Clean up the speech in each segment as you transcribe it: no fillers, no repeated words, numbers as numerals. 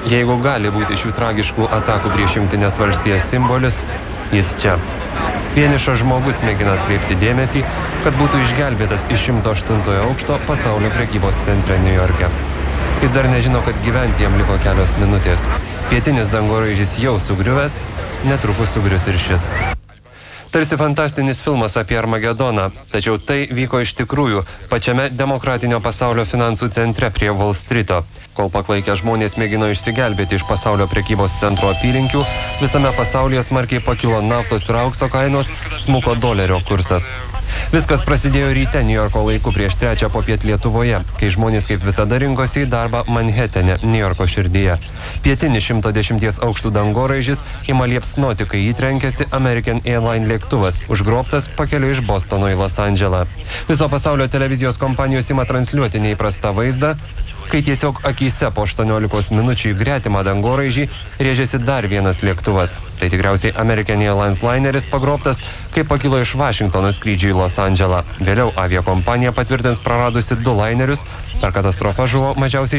Jeigu gali būti šių tragiškų atakų prieš Jungtines valstijas simbolis, jis čia. Vienišas žmogus mėgina atkreipti dėmesį, kad būtų išgelbėtas iš 108 aukšto pasaulio prekybos centre Niujorke. Jis dar nežino, kad gyventi jam liko kelios minutės. Pietinis dangoraižis jau sugriuvęs, netrukus sugrius ir šis. Tarsi fantastinis filmas apie Armagedoną, tačiau tai vyko iš tikrųjų pačiame demokratinio pasaulio finansų centre prie Wall Streeto. Kol paklaikę žmonės mėgino išsigelbėti iš pasaulio prekybos centro apylinkių, visame pasaulyje smarkiai pakilo naftos ir aukso kainos, smuko dolerio kursas. Viskas prasidėjo ryte Niujorko laiku prieš 3 popiet Lietuvoje, kai žmonės kaip visada rinkosi į darbą Manhetene, Niujorko širdyje. Pietinis 110 aukštų dangoraižis ima liepsnoti, kai jį trenkėsi American Airlines lėktuvas, užgrobtas pakeliui iš Bostono į Los Andželą. Viso pasaulio televizijos kompanijos ima transliuoti neįprastą vaizdą, kai tiesiog akyse po 18 minučių į gretimą dangoraižį rėžėsi dar vienas lėktuvas. Tai tikriausiai American Airlines lineris pagrobtas, kai pakilo iš Vašingtono skrydžių į Los Andželą. Vėliau aviakompanija patvirtins praradusi 2 linerius, per katastrofą žuvo mažiausiai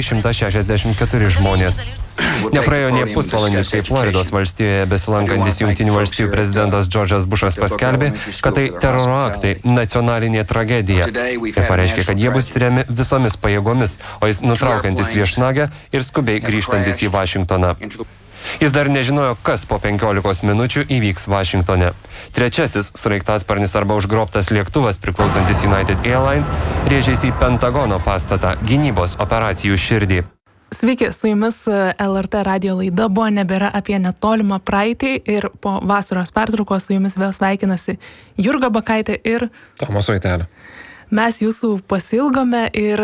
164 žmonės. Nepraėjo nė pusvalandis, kai Floridos valstijoje besilankantis Jungtinių valstijų prezidentas Džordžas Bušas paskelbė, kad tai teroro aktai, nacionalinė tragedija. Ir pareiškė, kad jie bus tiriami visomis pajėgomis, o jis nutraukiantis viešnagę ir skubiai grįžtantis į Vašingtoną. Jis dar nežinojo, kas po 15 minučių įvyks Vašingtone. Trečiasis sraigtasparnis arba užgrobtas lėktuvas priklausantis United Airlines rėžėsi į Pentagono pastatą, gynybos operacijų širdį. Sveiki, su jumis LRT radio laida Buvo nebėra apie netolimą praeitį ir po vasaros pertraukos su jumis vėl sveikinasi Jurga Bakaitė ir Tomas Vaitelė. Mes jūsų pasilgome ir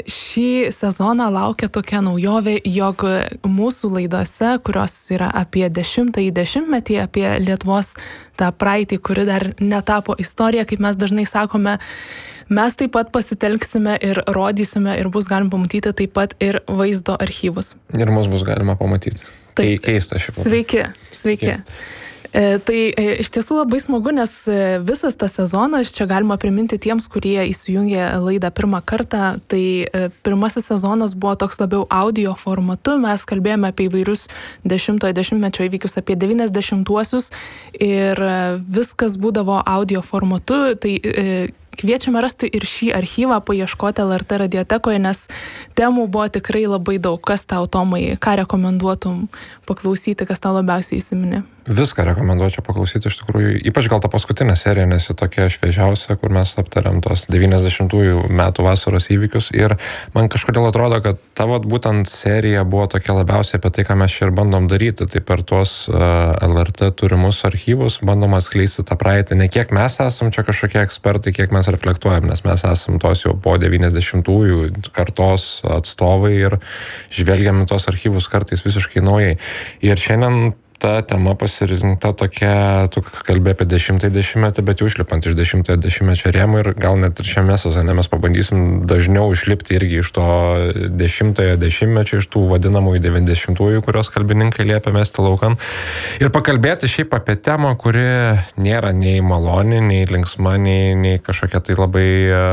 šį sezoną laukia tokia naujovė, jog mūsų laidose, kurios yra apie 10-ąjį dešimtmetį, apie Lietuvos tą praeitį, kuri dar netapo istorija, kaip mes dažnai sakome, mes taip pat pasitelksime ir rodysime ir bus galima pamatyti taip pat ir vaizdo archyvus. Ir mus bus galima pamatyti. Tai keista šiaip. Sveiki. Tai iš tiesų labai smagu, nes visas tas sezonas, čia galima priminti tiems, kurie įsijungė laidą pirmą kartą, tai pirmasis sezonas buvo toks labiau audio formatu, mes kalbėjome apie įvairius 10-ojo dešimtmečio įvykius, apie 90-uosius ir viskas būdavo audio formatu, tai kviečiame rasti ir šį archyvą, paieškoti LRT radiotekoje, nes temų buvo tikrai labai daug. Kas tau, Tomai, ką rekomenduotum paklausyti, kas tau labiausiai įsiminė? Viską rekomenduočiau paklausyti, iš tikrųjų, ypač gal ta paskutinė serija, nes ji tokia šviežiausia, kur mes aptariam tos 90-ųjų metų vasaros įvykius ir man kažkodėl atrodo, kad tavo būtent serija buvo tokia labiausiai apie tai, ką mes čia ir bandom daryti, tai per tuos LRT turimus archyvus bandom atskleisti tą praeitį, ne kiek mes esam čia kažkokie ekspertai, kiek mes reflektuojam, nes mes esam tos jau po 90-ųjų kartos atstovai ir žvelgiam į tos archyvus kartais visiškai naujai. Ir šiandien ta tema pasirinkta tokia, tu kalbė apie 10-ąjį dešimtmetį, bet jau išlipant iš 10-ojo dešimtmečio rėmų ir gal net ir šiame sezone mes pabandysim dažniau išlipti irgi iš to 10-ojo dešimtmečio, iš tų vadinamųjų 90-ųjų, kurios kalbininkai liepia mesti laukan. Ir pakalbėti šiaip apie temą, kuri nėra nei maloni, nei linksma, nei kažkokia tai labai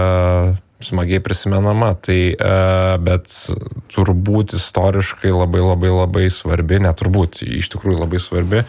smagiai prisimenama, tai bet turbūt istoriškai labai svarbi, neturbūt, iš tikrųjų labai svarbi.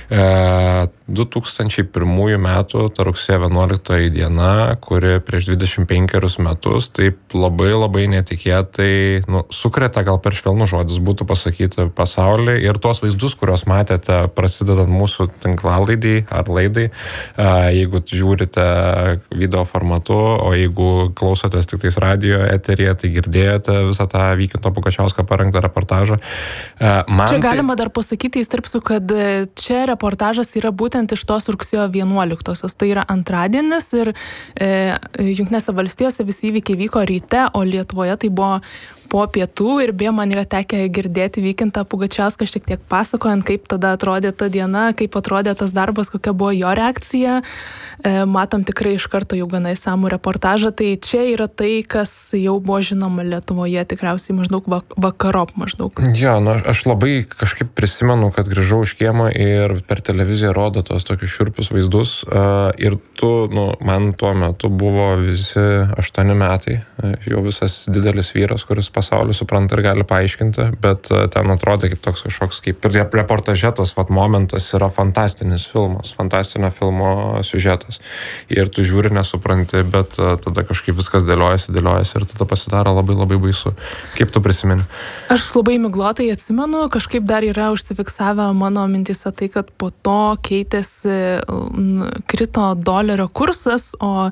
2001 metų, ta rugsėjo 11 diena, kuri prieš 25 metus, taip labai netikėtai, sukrėtė, gal per švelnų žodis būtų pasakyti, pasaulį ir tuos vaizdus, kuriuos matėte prasidedant mūsų tinklalaidai ar laidai, jeigu žiūrite video formatu, o jeigu klausotės tik tais radio eteryje, tai girdėjote visą tą Vykinto Pugačiausko parengtą reportažą. Čia galima dar pasakyti, įstarpsiu, kad čia reportažas yra būtent iš tos rugsėjo 11-osios. Tai yra antradienis ir Jungtinėse valstijose visi įvykiai vyko ryte, o Lietuvoje tai buvo po pietų ir beje man yra tekę girdėti Vykintą Pugačiauską šiek tiek pasakojant, kaip tada atrodė ta diena, kaip atrodė tas darbas, kokia buvo jo reakcija. Matom tikrai iš karto jau gana įsamų reportažą. Tai čia yra tai, kas jau buvo žinoma Lietuvoje tikriausiai maždaug vakarop maždaug. Jo, aš labai kažkaip prisimenu, kad grįžau iš kiemo ir per televiziją rodo tos tokius šiurpius vaizdus ir man tuo metu buvo visi 8 metai, jau visas didelis vyras, kuris pasaulį supranta ir gali paaiškinti, bet ten atrodė kaip toks kažkoks, kaip ir reportažetas, momentas yra fantastinis filmas, fantastinio filmo siužetas. Ir tu žiūri, nesupranti, bet tada kažkaip viskas dėliojasi ir tada pasidaro labai labai baisu. Kaip tu prisimeni? Aš labai miglotai atsimenu, kažkaip dar yra užsifiksavę mano mintise tai, kad po to keitėsi, krito dolerio kursas, o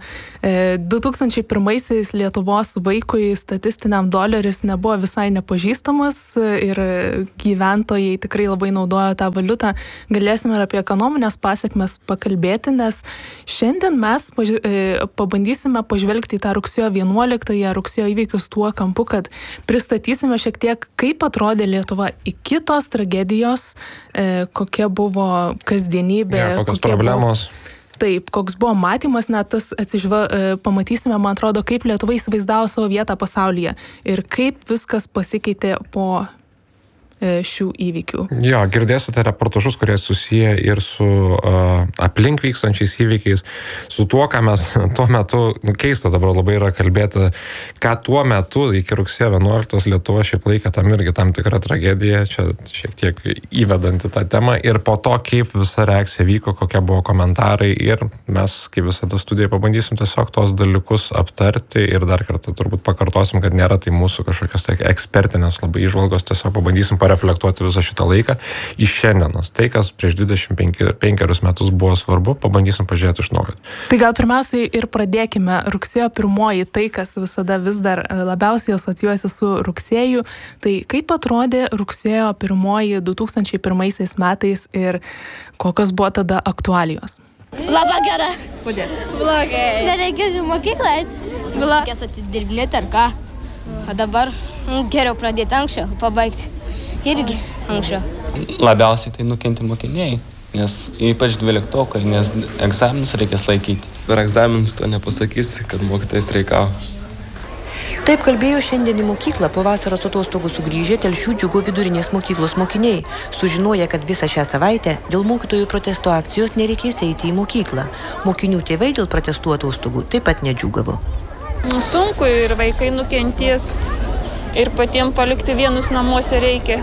2001-aisiais Lietuvos vaikui statistiniam doleris nebuvo visai nepažįstamas ir gyventojai tikrai labai naudojo tą valiutą. Galėsime ir apie ekonominės pasiekmes pakalbėti, nes šiandien mes pabandysime pažvelgti į tą rugsėjo 11-ąją, rugsėjo įvykius tuo kampu, kad pristatysime šiek tiek, kaip atrodė Lietuva iki tos tragedijos, kokia buvo kasdienybė, kokios problemos. Taip, koks buvo matymas, net tas pamatysime, man atrodo, kaip Lietuva įsivaizdavo savo vietą pasaulyje ir kaip viskas pasikeitė po šių įvykių. Jo, girdėsite reportažus, kurie susiję ir su aplink vykstančiais įvykiais, su tuo, ką mes tuo metu, keista dabar labai yra kalbėti, ką tuo metu iki rugsėjo 11 Lietuva šiaip laikė tam irgi tam tikrą tragediją, čia šiek tiek įvedant į tą temą ir po to, kaip visa reakcija vyko, kokie buvo komentarai ir mes, kaip visada studijoje, pabandysim tiesiog tos dalykus aptarti ir dar kartą turbūt pakartosim, kad nėra tai mūsų kažkokios ekspertinės labai įžvalgos, tiesiog pabandysim reflektuoti visą šitą laiką iš šiandienos. Tai, kas prieš 25 metus buvo svarbu, pabandysim pažiūrėti iš naujo. Tai gal pirmiausiai ir pradėkime rugsėjo 1, tai, kas visada vis dar labiausiai asocijuojasi su rugsėju. Tai kaip atrodė rugsėjo 1 2001 metais ir kokios buvo tada aktualijos? Labai gera. Kodėl? Blogai. Nereikės į mokyklą eiti. Reikės atidirbinėti ar ką. O dabar geriau pradėti anksčiau, pabaigti. Irgi anksčiau. Labiausiai tai nukentė mokiniai, nes ypač 12-okai, nes egzaminus reikės laikyti. Per egzaminus to nepasakysi, kad mokytojai streikavo. Taip kalbėjo šiandien į mokyklą po vasaros atostogų sugrįžę Telšių Džiugo vidurinės mokyklos mokiniai, sužinoję, kad visą šią savaitę dėl mokytojų protesto akcijos nereikės eiti į mokyklą. Mokinių tėvai dėl protestų atostogų taip pat nedžiūgavo. Sunku ir vaikai nukentės. Ir patiems palikti vienus namuose reikia.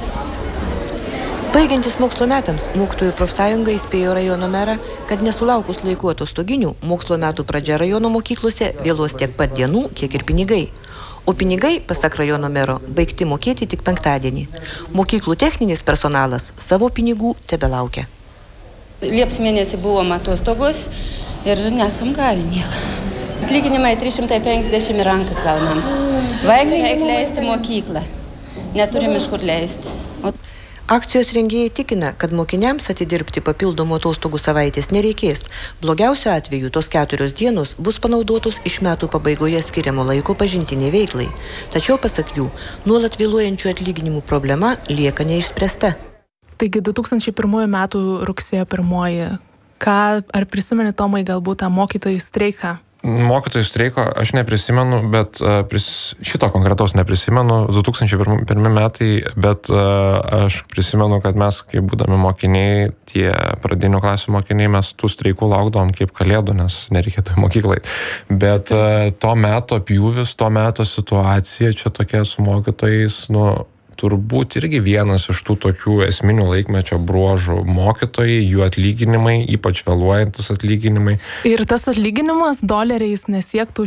Baigiantis mokslo metams, mokytojų profsąjunga įspėjo rajono merą, kad nesulaukus laikų atostoginių, mokslo metų pradžia rajono mokyklose vėluos tiek pat dienų, kiek ir pinigai. O pinigai, pasak rajono mero, baigti mokėti tik penktadienį. Mokyklų techninis personalas savo pinigų tebelaukia. Liepos mėnesį buvom atostogos ir nesam gavę nieko. Atlyginimai 350 į rankas gaunam. Vaikai reikia leisti mokyklą. Neturim iš kur leisti. Akcijos rengėjai tikina, kad mokiniams atidirbti papildomų atostogų savaitės nereikės. Blogiausiu atveju tos 4 dienos bus panaudotos iš metų pabaigoje skiriamo laiko pažintiniai veiklai. Tačiau, pasak jų, nuolat vėluojančių atlyginimų problema lieka neišspręsta. Taigi 2001 metų rugsėjo 1. Ar prisimeni, Tomai, galbūt tą mokytojų streiką? Mokytojų streiko aš neprisimenu, bet šito konkretaus neprisimenu, 2001 metai, bet aš prisimenu, kad mes, kaip būdami mokiniai, tie pradinių klasių mokiniai, mes tų streikų laukdavom kaip kalėdų, nes nereikėtų į mokyklai. Bet to meto pjūvis, to meto situacija, čia tokia su mokytojais, turbūt irgi vienas iš tų tokių esminių laikmečio bruožų mokytojai, jų atlyginimai, ypač vėluojantis atlyginimai. Ir tas atlyginimas doleriais nesiektų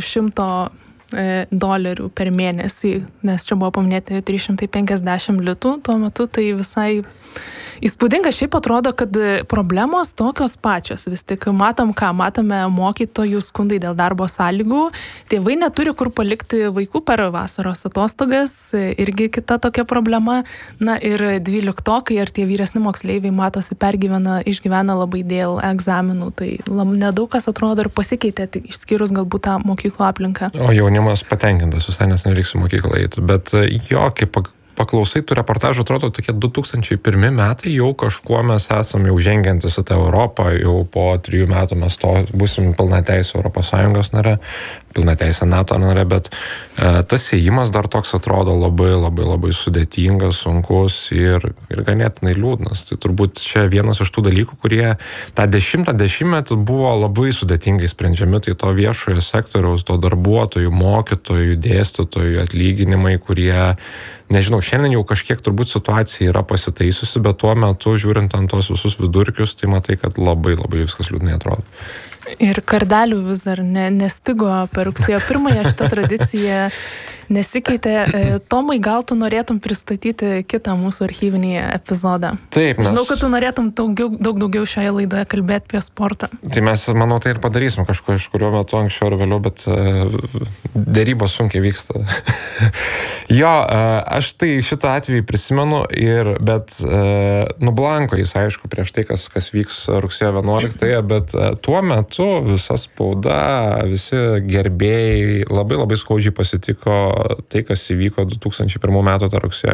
$100 per mėnesį, nes čia buvo paminėti 350 litų, tuo metu tai visai įspūdinga. Šiaip atrodo, kad problemos tokios pačios. Vis tik matome mokytojų skundai dėl darbo sąlygų. Tėvai neturi kur palikti vaikų per vasaros atostogas. Irgi kita tokia problema. Na ir 12-okai ar tie vyresni moksleiviai matosi išgyvena labai dėl egzaminų. Tai nedaug kas atrodo ir pasikeitė, tik išskyrus galbūt tą mokyklų aplinką. O jaunimas patenkintas, visai nes nereiks į mokyklą eiti. Bet jo, kaip paklausai tų reportažų, atrodo tokie 2001 metai, jau kažkuo mes esam jau žengiantis į tą Europą, jau po 3 metų mes būsim pilnateisė Europos Sąjungos nare, pilnateisė NATO nare, bet tas ėjimas dar toks atrodo labai sudėtingas, sunkus ir ganėtinai liūdnas. Tai turbūt čia vienas iš tų dalykų, kurie tą 10-metį buvo labai sudėtingai sprendžiami, tai to viešojo sektoriaus, to darbuotojų, mokytojų, dėstytojų atlyginimai, kurie, nežinau, šiandien jau kažkiek turbūt situacija yra pasitaisusi, bet tuo metu, žiūrint ant tos visus vidurkius, tai matai, kad labai viskas liūdnai atrodo. Ir kardelių vis dar nestigo per rugsėjo 1-ąją, šitą tradiciją nesikeitė. Tomai, gal tu norėtum pristatyti kitą mūsų archyvinį epizodą? Taip, Žinau, kad tu norėtum daug daugiau šioje laidoje kalbėti apie sportą. Tai mes, manau, tai ir padarysim kažkurio metu anksčiau ar vėliau, bet dėrybos sunkiai vyksta. Jo, aš tai šitą atvejį prisimenu, bet nublanko jis, aišku, prieš tai, kas vyks rugsėjo 11-ąją, bet tuo metu visa spauda, visi gerbėjai labai skaudžiai pasitiko tai, kas įvyko 2001 metų tą rugsėjo